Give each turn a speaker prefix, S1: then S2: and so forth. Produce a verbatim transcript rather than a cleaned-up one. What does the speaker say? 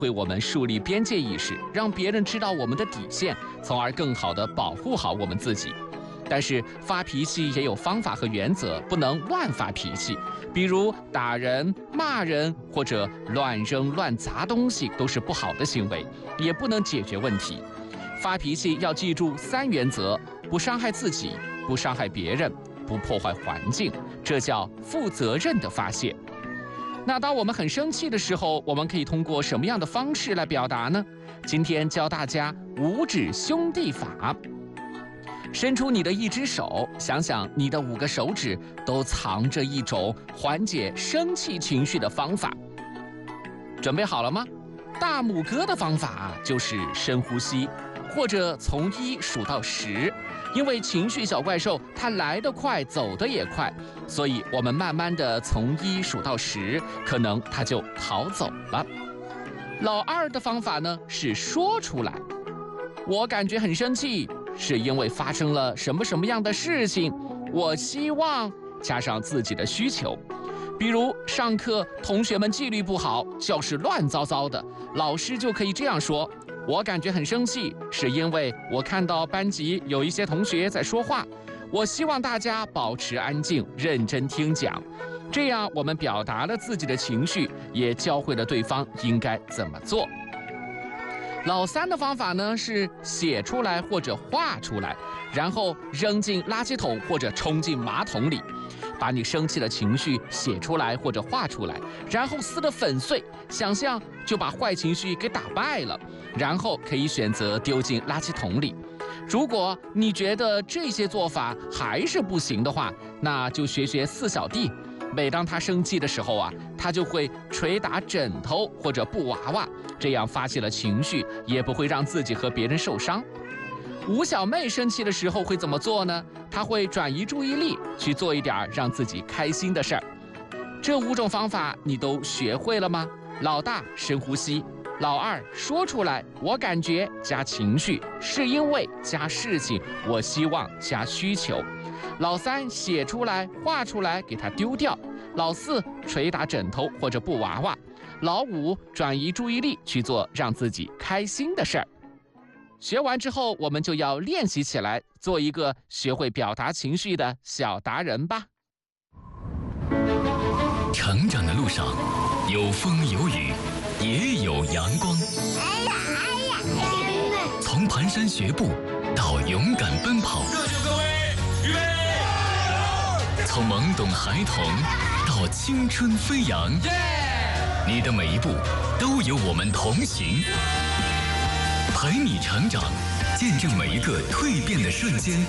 S1: 为我们树立边界意识，让别人知道我们的底线，从而更好地保护好我们自己。但是发脾气也有方法和原则，不能乱发脾气，比如打人、骂人或者乱扔乱砸东西都是不好的行为，也不能解决问题。发脾气要记住三原则：不伤害自己，不伤害别人，不破坏环境，这叫负责任的发泄。那当我们很生气的时候，我们可以通过什么样的方式来表达呢？今天教大家五指兄弟法。伸出你的一只手，想想你的五个手指都藏着一种缓解生气情绪的方法。准备好了吗？大拇哥的方法就是深呼吸，或者从一数到十。因为情绪小怪兽它来得快，走得也快，所以我们慢慢的从一数到十，可能它就逃走了。老二的方法呢是说出来，我感觉很生气，是因为发生了什么什么样的事情，我希望加上自己的需求。比如上课同学们纪律不好，教室乱糟糟的，老师就可以这样说，我感觉很生气，是因为我看到班级有一些同学在说话，我希望大家保持安静，认真听讲。这样我们表达了自己的情绪，也教会了对方应该怎么做。老三的方法呢是写出来或者画出来，然后扔进垃圾桶或者冲进马桶里。把你生气的情绪写出来或者画出来，然后撕得粉碎，想象就把坏情绪给打败了，然后可以选择丢进垃圾桶里。如果你觉得这些做法还是不行的话，那就学学四小弟，每当他生气的时候啊，他就会捶打枕头或者布娃娃，这样发泄了情绪，也不会让自己和别人受伤。吴小妹生气的时候会怎么做呢？她会转移注意力，去做一点让自己开心的事儿。这五种方法你都学会了吗？老大深呼吸，老二说出来，我感觉加情绪，是因为加事情，我希望加需求。老三写出来画出来给它丢掉。老四捶打枕头或者布娃娃。老五转移注意力去做让自己开心的事儿。学完之后，我们就要练习起来，做一个学会表达情绪的小达人吧。
S2: 成长的路上，有风有雨，也有阳光。
S3: 哎呀哎呀哎呀！
S2: 从蹒跚学步到勇敢奔跑，
S4: 热血各位，预备！
S2: 从懵懂孩童到青春飞扬，
S4: yeah!
S2: 你的每一步都有我们同行。陪你成长，见证每一个蜕变的瞬间。